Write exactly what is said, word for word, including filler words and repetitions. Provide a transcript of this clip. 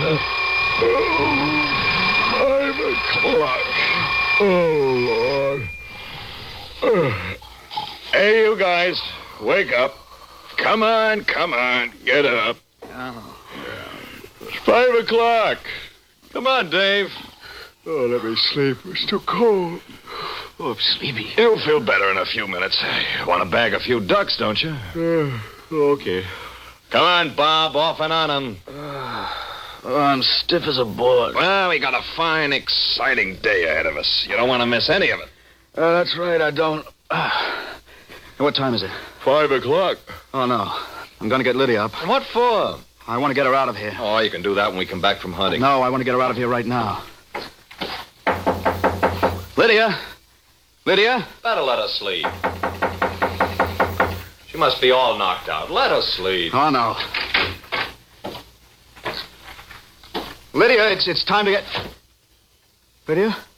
Five o'clock. Oh, Lord. Hey, you guys, wake up. Come on, come on, get up. Oh. It's five o'clock. Come on, Dave. Oh, let me sleep. It's too cold. Oh, I'm sleepy. You'll feel better in a few minutes. You want to bag a few ducks, don't you? Uh, okay. Come on, Bob, off and on 'em. Uh, oh, I'm stiff as a board. Well, we got a fine, exciting day ahead of us. You don't want to miss any of it. Uh, that's right, I don't. Uh, what time is it? Five o'clock. Oh, no. I'm going to get Lydia up. And what for? I want to get her out of here. Oh, you can do that when we come back from hunting. No, I want to get her out of here right now. Lydia? Lydia? Better let her sleep. She must be all knocked out. Let her sleep. Oh, no. Lydia, it's it's time to get... Lydia?